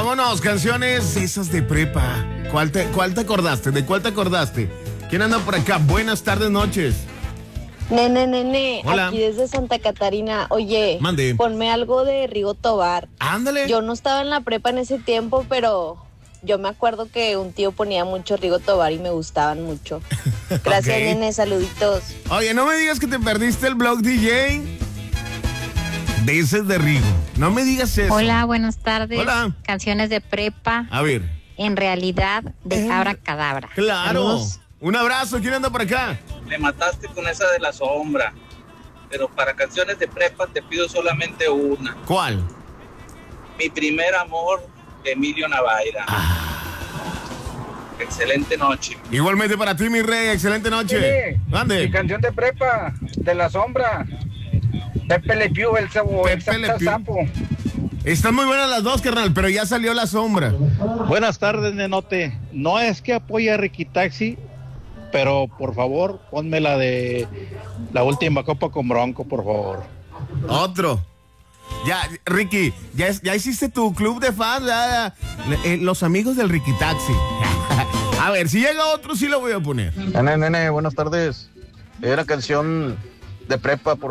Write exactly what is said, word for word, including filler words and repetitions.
Vámonos, canciones esas de prepa. ¿Cuál te, cuál te acordaste? ¿De cuál te acordaste? ¿Quién anda por acá? Buenas tardes, noches. Nene, nene, Hola. aquí desde Santa Catarina. Oye, Mande. ponme algo de Rigo Tobar. Ándale. Yo no estaba en la prepa en ese tiempo, pero yo me acuerdo que un tío ponía mucho Rigo Tobar y me gustaban mucho. Gracias, Ok. nene, saluditos. Oye, no me digas que te perdiste el blog D J. Dices de Rigo. No me digas eso. Hola, buenas tardes. Hola. Canciones de prepa, A ver. en realidad de Eh, Abra Cadabra. Claro. Saludos. Un abrazo. ¿Quién anda por acá? Me mataste con esa de la sombra. Pero para canciones de prepa te pido solamente una. ¿Cuál? Mi primer amor, de Emilio Navaira. Excelente noche. Igualmente para ti, mi rey. Excelente noche. Mi Ande. canción de prepa, de la sombra. Pepe Le Pew, el sabo, el Pepe Le sa- Pew. sapo. Están muy buenas las dos, carnal, pero ya salió la sombra. Buenas tardes, Nenote. No es que apoye a Ricky Taxi, pero por favor, ponme la de la última copa con Bronco, por favor. Otro. Ya, Ricky, ya, es- ya hiciste tu club de fans, ya, eh, los amigos del Ricky Taxi. A ver, si llega otro, sí lo voy a poner. Nene, nene, buenas tardes. Era canción de prepa, por